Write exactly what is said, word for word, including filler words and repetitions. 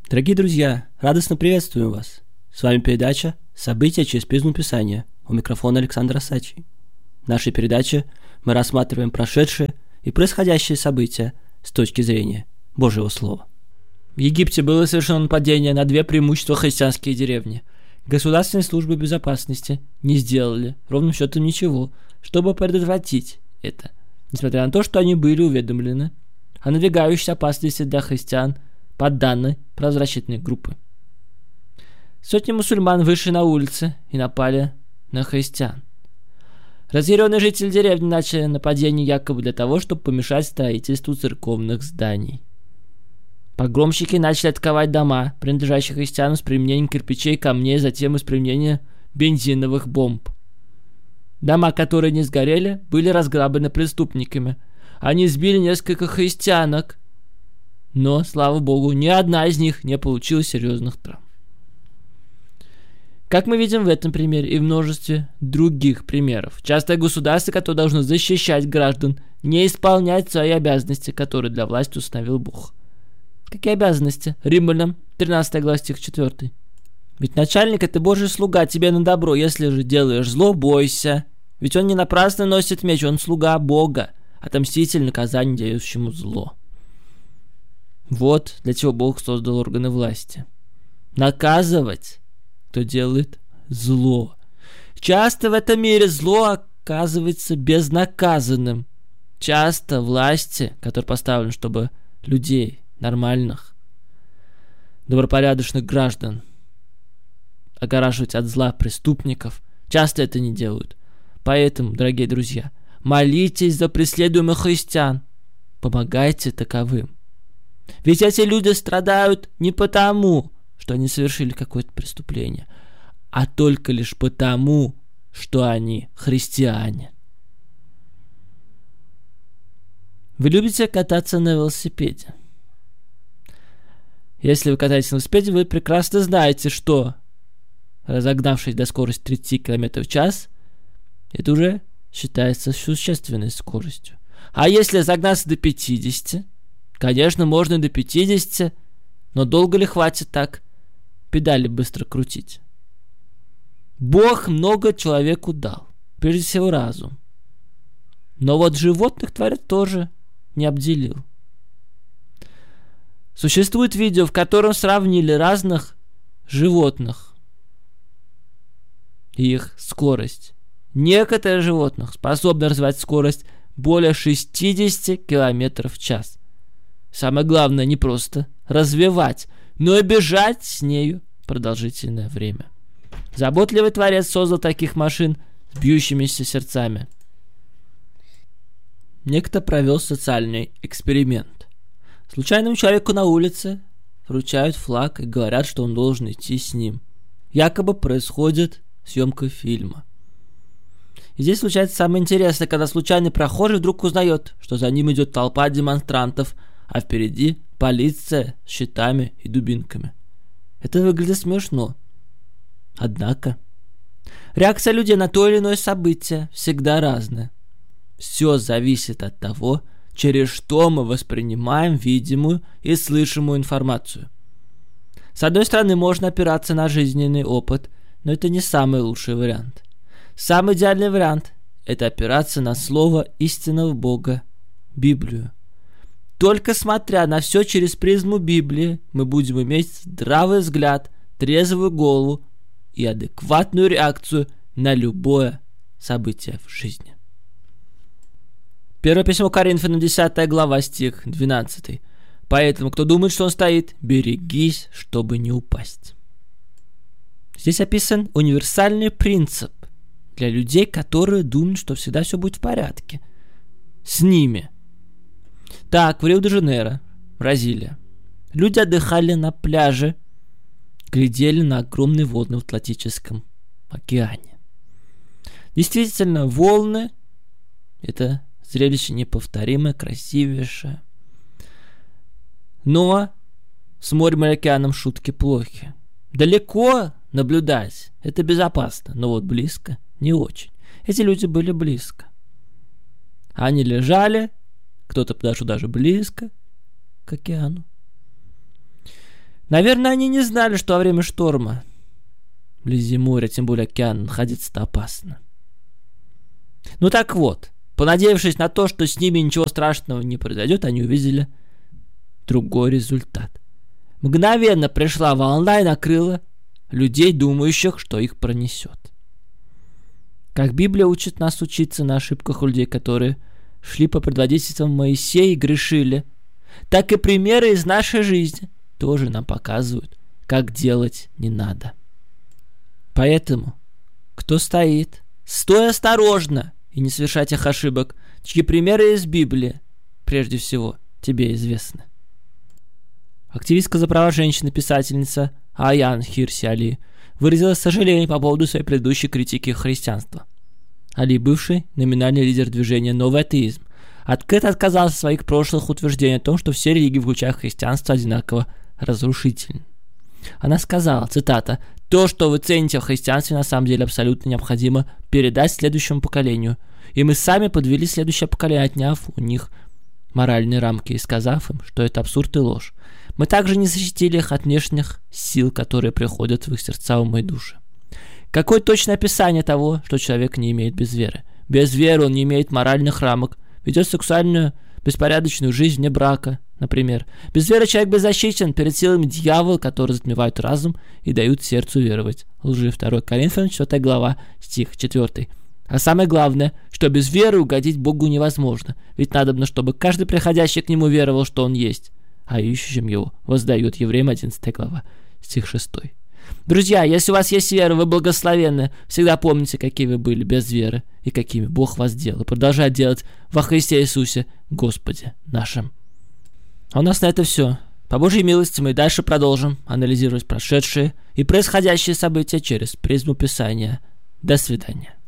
Дорогие друзья, радостно приветствуем вас. С вами передача «События через призму Писания». У микрофона Александр Осадчий. В нашей передаче мы рассматриваем прошедшие и происходящие события с точки зрения Божьего Слова. В Египте было совершено нападение на две преимущества христианские деревни. Государственные службы безопасности не сделали ровным счетом ничего, чтобы предотвратить это, несмотря на то, что они были уведомлены о надвигающейся опасности для христиан по данной правозащитной группы. Сотни мусульман вышли на улицы и напали на христиан. Разъяренные жители деревни начали нападение якобы для того, чтобы помешать строительству церковных зданий. Погромщики начали атаковать дома, принадлежащие христианам, с применением кирпичей, камней, затем и с применением бензиновых бомб. Дома, которые не сгорели, были разграблены преступниками. Они сбили несколько христианок, но, слава богу, ни одна из них не получила серьезных травм. Как мы видим в этом примере и в множестве других примеров, часто государство, которое должно защищать граждан, не исполняет свои обязанности, которые для власти установил Бог. Какие обязанности? Римлянам тринадцатая глава, стих четвёртый. Ведь начальник — это Божий слуга тебе на добро, если же делаешь зло, бойся. Ведь он не напрасно носит меч, он слуга Бога, отомститель наказания делающему зло. Вот для чего Бог создал органы власти. Наказывать, кто делает зло. Часто в этом мире зло оказывается безнаказанным. Часто власти, которые поставлены, чтобы людей, нормальных, добропорядочных граждан огораживать от зла преступников, часто это не делают. Поэтому, дорогие друзья, молитесь за преследуемых христиан, помогайте таковым. Ведь эти люди страдают не потому, что они совершили какое-то преступление, а только лишь потому, что они христиане. Вы любите кататься на велосипеде? Если вы катаетесь на велосипеде, вы прекрасно знаете, что, разогнавшись до скорости тридцать километров в час, это уже считается существенной скоростью. А если загнаться до пятидесяти, конечно, можно до пятидесяти, но долго ли хватит так педали быстро крутить? Бог много человеку дал, прежде всего разум. Но вот животных Творец тоже не обделил. Существует видео, в котором сравнили разных животных и их скорость. Некоторые животных способны развивать скорость более шестидесяти километров в час. Самое главное не просто развивать, но и бежать с нею продолжительное время. Заботливый Творец создал таких машин с бьющимися сердцами. Некто провел социальный эксперимент. Случайному человеку на улице вручают флаг и говорят, что он должен идти с ним. Якобы происходит съемка фильма. И здесь случается самое интересное, когда случайный прохожий вдруг узнает, что за ним идет толпа демонстрантов, а впереди полиция с щитами и дубинками. Это выглядит смешно. Однако реакция людей на то или иное событие всегда разная. Все зависит от того, через что мы воспринимаем видимую и слышимую информацию. С одной стороны, можно опираться на жизненный опыт, но это не самый лучший вариант. Самый идеальный вариант – это опираться на слово истинного Бога, Библию. Только смотря на все через призму Библии, мы будем иметь здравый взгляд, трезвую голову и адекватную реакцию на любое событие в жизни. Первое письмо Коринфянам, десятая глава, стих двенадцатый. Поэтому, кто думает, что он стоит, берегись, чтобы не упасть. Здесь описан универсальный принцип для людей, которые думают, что всегда все будет в порядке с ними. Так, в Рио-де-Жанейро, Бразилия, люди отдыхали на пляже, глядели на огромные волны в Атлантическом океане. Действительно, волны – это зрелище неповторимое, красивейшее. Но с морем и океаном шутки плохи. Далеко наблюдать – это безопасно, но вот близко – не очень. Эти люди были близко. Они лежали, кто-то подошел даже близко к океану. Наверное, они не знали, что во время шторма вблизи моря, тем более океана, находиться-то опасно. Ну так вот, понадеявшись на то, что с ними ничего страшного не произойдет, они увидели другой результат. Мгновенно пришла волна и накрыла людей, думающих, что их пронесет. Как Библия учит нас учиться на ошибках людей, которые шли по предводительствам Моисея и грешили, так и примеры из нашей жизни тоже нам показывают, как делать не надо. Поэтому, кто стоит, стой осторожно и не совершай тех ошибок, чьи примеры из Библии, прежде всего, тебе известны. Активистка за права женщины-писательница Аян Хирси Али выразила сожаление по поводу своей предыдущей критики христианства. Али, бывший номинальный лидер движения «Новый атеизм», открыто отказался от своих прошлых утверждений о том, что все религии, включая христианство, одинаково разрушительны. Она сказала, цитата, «То, что вы цените в христианстве, на самом деле абсолютно необходимо передать следующему поколению. И мы сами подвели следующее поколение, отняв у них моральные рамки и сказав им, что это абсурд и ложь. Мы также не защитили их от внешних сил, которые приходят в их сердца, умы и души. Какое точное описание того, что человек не имеет без веры? Без веры он не имеет моральных рамок, ведет сексуальную беспорядочную жизнь вне брака, например. Без веры человек беззащитен перед силами дьявола, которые затмевают разум и дают сердцу веровать. Лжи. второе Коринфянам, четвёртая глава, стих четвёртый. А самое главное, что без веры угодить Богу невозможно, ведь надобно, чтобы каждый приходящий к Нему веровал, что Он есть, а ищущим Его воздает. Евреям одиннадцатая глава, стих шестой. Друзья, если у вас есть вера, вы благословенны. Всегда помните, какие вы были без веры и какими Бог вас делал. И продолжает делать во Христе Иисусе, Господе нашим. А у нас на это все. По Божьей милости мы и дальше продолжим анализировать прошедшие и происходящие события через призму Писания. До свидания.